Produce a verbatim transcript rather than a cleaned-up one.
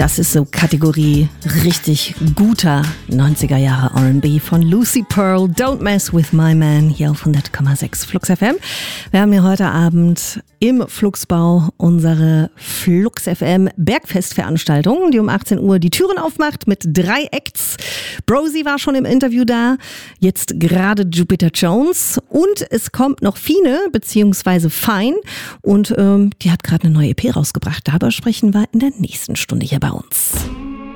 Das ist so Kategorie richtig guter neunziger Jahre R and B von Lucy Pearl. Don't Mess With My Man hier auf hundert Komma sechs Flux F M. Wir haben hier heute Abend im Fluxbau unsere Flux F M Bergfest-Veranstaltung, die um achtzehn Uhr die Türen aufmacht mit drei Acts. Brosi war schon im Interview da, jetzt gerade Jupiter Jones und es kommt noch Fine beziehungsweise Fine und ähm, die hat gerade eine neue E P rausgebracht. Darüber sprechen wir in der nächsten Stunde hier bei uns.